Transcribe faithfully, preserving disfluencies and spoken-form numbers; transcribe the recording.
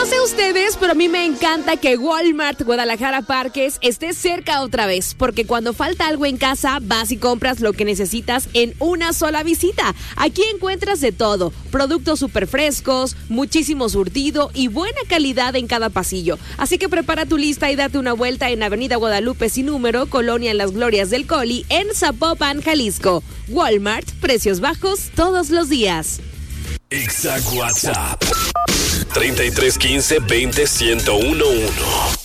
No sé ustedes, pero a mí me encanta que Walmart Guadalajara Parques esté cerca otra vez, porque cuando falta algo en casa, vas y compras lo que necesitas en una sola visita. Aquí encuentras de todo, productos súper frescos, muchísimo surtido y buena calidad en cada pasillo. Así que prepara tu lista y date una vuelta en Avenida Guadalupe sin número, Colonia Las Glorias del Coli, en Zapopan, Jalisco. Walmart, precios bajos todos los días. Exa WhatsApp treinta y tres quince veinte ciento uno uno.